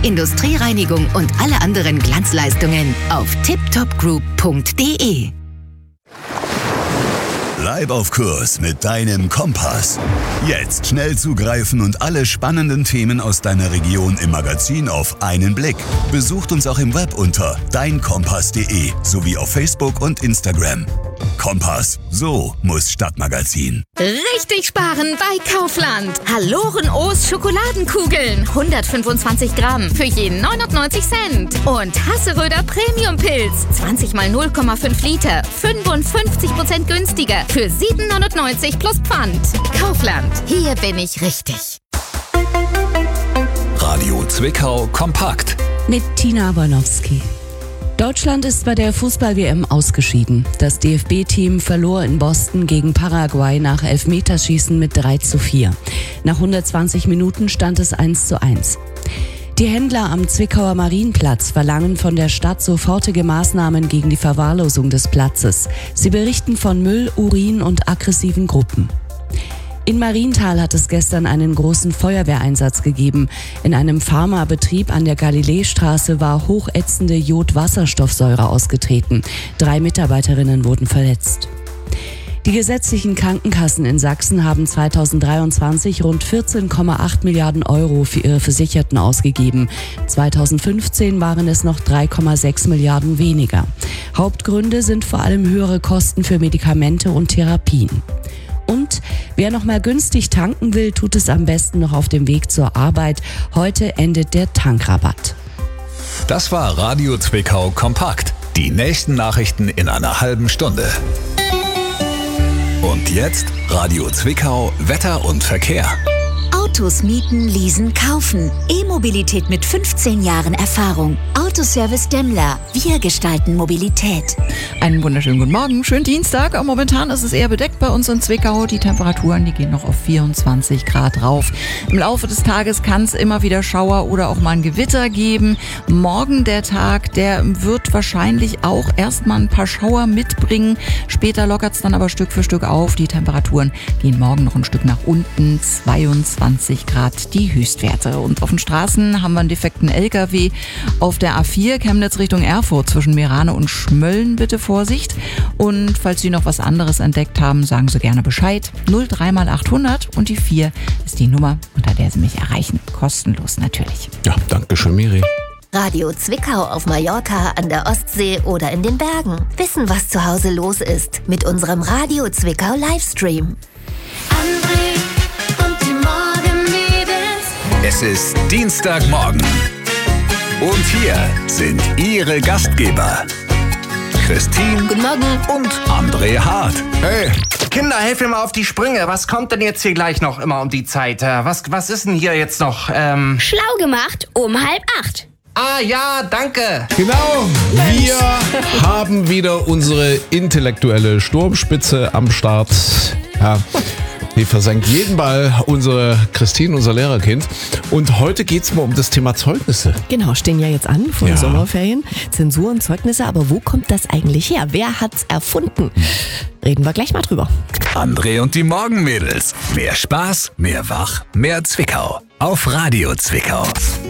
Industriereinigung und alle anderen Glanzleistungen auf tiptopgroup.de. Bleib auf Kurs mit deinem Kompass. Jetzt schnell zugreifen und alle spannenden Themen aus deiner Region im Magazin auf einen Blick. Besucht uns auch im Web unter deinkompass.de sowie auf Facebook und Instagram. Kompass, so muss Stadtmagazin. Richtig sparen bei Kaufland. Haloren-O's Schokoladenkugeln. 125 Gramm für jeden 99 Cent. Und Hasseröder Premium-Pilz. 20 mal 0,5 Liter. 55% günstiger. Für 7,99 plus Pfand. Kaufland. Hier bin ich richtig. Radio Zwickau kompakt. Mit Tina Wolnowski. Deutschland ist bei der Fußball-WM ausgeschieden. Das DFB-Team verlor in Boston gegen Paraguay nach Elfmeterschießen mit 3:4. Nach 120 Minuten stand es 1:1. Die Händler am Zwickauer Marienplatz verlangen von der Stadt sofortige Maßnahmen gegen die Verwahrlosung des Platzes. Sie berichten von Müll, Urin und aggressiven Gruppen. In Marienthal hat es gestern einen großen Feuerwehreinsatz gegeben. In einem Pharmabetrieb an der Galileestraße war hochätzende Jodwasserstoffsäure ausgetreten. 3 Mitarbeiterinnen wurden verletzt. Die gesetzlichen Krankenkassen in Sachsen haben 2023 rund 14,8 Milliarden Euro für ihre Versicherten ausgegeben. 2015 waren es noch 3,6 Milliarden weniger. Hauptgründe sind vor allem höhere Kosten für Medikamente und Therapien. Und wer noch mal günstig tanken will, tut es am besten noch auf dem Weg zur Arbeit. Heute endet der Tankrabatt. Das war Radio Zwickau kompakt. Die nächsten Nachrichten in einer halben Stunde. Und jetzt Radio Zwickau Wetter und Verkehr. Autos mieten, leasen, kaufen. E-Mobilität mit 15 Jahren Erfahrung. Autoservice Demmler. Wir gestalten Mobilität. Einen wunderschönen guten Morgen. Schönen Dienstag. Momentan ist es eher bedeckt bei uns in Zwickau. Die Temperaturen, die gehen noch auf 24 Grad rauf. Im Laufe des Tages kann es immer wieder Schauer oder auch mal ein Gewitter geben. Morgen der Tag, der wird wahrscheinlich auch erstmal ein paar Schauer mitbringen. Später lockert es dann aber Stück für Stück auf. Die Temperaturen gehen morgen noch ein Stück nach unten. 22 Grad die Höchstwerte. Und auf den Straßen haben wir einen defekten LKW. Auf der A4 Chemnitz Richtung Erfurt zwischen Meerane und Schmölln bitte Vorsicht. Und falls Sie noch was anderes entdeckt haben, sagen Sie gerne Bescheid. 03 mal 800 und die 4 ist die Nummer, unter der Sie mich erreichen. Kostenlos natürlich. Ja, danke schön, Miri. Radio Zwickau auf Mallorca, an der Ostsee oder in den Bergen. Wissen, was zu Hause los ist. Mit unserem Radio Zwickau Livestream. Es ist Dienstagmorgen. Und hier sind Ihre Gastgeber. Christine. Guten Morgen. Und André Hart. Hey, Kinder, helft mir mal auf die Sprünge. Was kommt denn jetzt hier gleich noch immer um die Zeit? Was ist denn hier jetzt noch? Schlau gemacht um 7:30. Ah ja, danke. Genau, wir haben wieder unsere intellektuelle Sturmspitze am Start. Ja. Die versenkt jeden Ball, unsere Christine, unser Lehrerkind. Und heute geht es mal um das Thema Zeugnisse. Genau, stehen ja jetzt an vor den Sommerferien. Zensur und Zeugnisse, aber wo kommt das eigentlich her? Wer hat's erfunden? Reden wir gleich mal drüber. André und die Morgenmädels. Mehr Spaß, mehr Wach, mehr Zwickau. Auf Radio Zwickau.